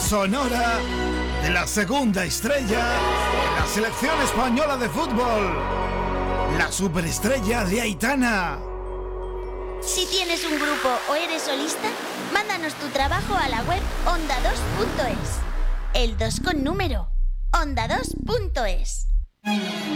sonora de la segunda estrella de la selección española de fútbol, la superestrella de Aitana. Si tienes un grupo o eres solista, mándanos tu trabajo a la web onda2.es. El 2 con número. onda2.es.